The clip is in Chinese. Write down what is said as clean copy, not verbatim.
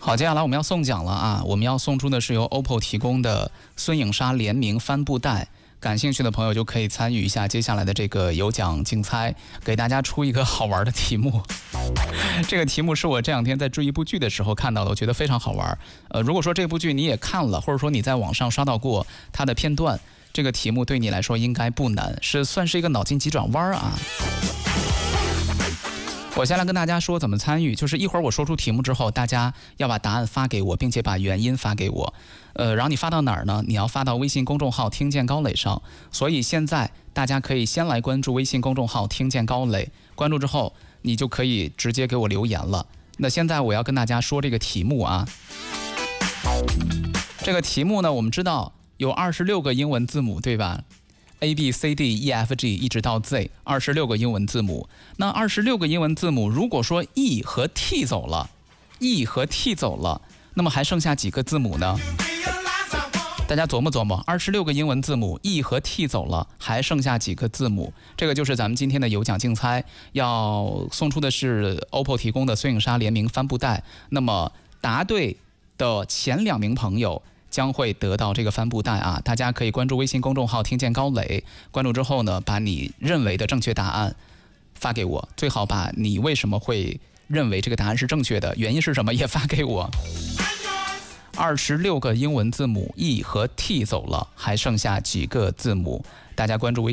好，接下来我们要送奖了啊！我们要送出的是由 OPPO 提供的孙颖莎联名帆布袋，感兴趣的朋友就可以参与一下接下来的这个有奖竞猜，给大家出一个好玩的题目。这个题目是我这两天在追一部剧的时候看到的，我觉得非常好玩。如果说这部剧你也看了，或者说你在网上刷到过它的片段，这个题目对你来说应该不难，算是一个脑筋急转弯啊。我先来跟大家说怎么参与，就是一会儿我说出题目之后，大家要把答案发给我，并且把原因发给我。然后你发到哪儿呢？你要发到微信公众号听见高磊上。所以现在大家可以先来关注微信公众号听见高磊，关注之后你就可以直接给我留言了。那现在我要跟大家说这个题目啊。这个题目呢，我们知道有26个英文字母，对吧？A B C D E F G 一直到 Z，26个英文字母。那26个英文字母，如果说 E 和 T 走了，那么还剩下几个字母呢？大家琢磨琢磨，26个英文字母 E 和 T 走了，还剩下几个字母？这个就是咱们今天的有奖竞猜，要送出的是 OPPO 提供的孙颖莎联名帆布袋。那么答对的前2名朋友将会得到这个帆布袋啊！大家可以关注微信公众号听见高磊，关注之后呢，把你认为的正确答案发给我，最好把你为什么会认为这个答案是正确的，原因是什么也发给我。26个英文字母 E 和 T 走了，还剩下几个字母？大家关注微